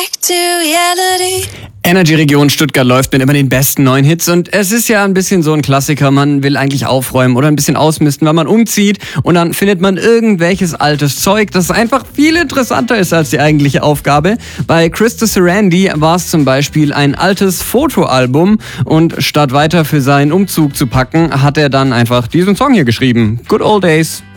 To reality. Energy Region Stuttgart läuft mit immer den besten neuen Hits und es ist ja ein bisschen so ein Klassiker, man will eigentlich aufräumen oder ein bisschen ausmisten, weil man umzieht und dann findet man irgendwelches altes Zeug, das einfach viel interessanter ist als die eigentliche Aufgabe. Bei Krista Sarandon war es zum Beispiel ein altes Fotoalbum und statt weiter für seinen Umzug zu packen, hat er dann einfach diesen Song hier geschrieben. Good Old Days.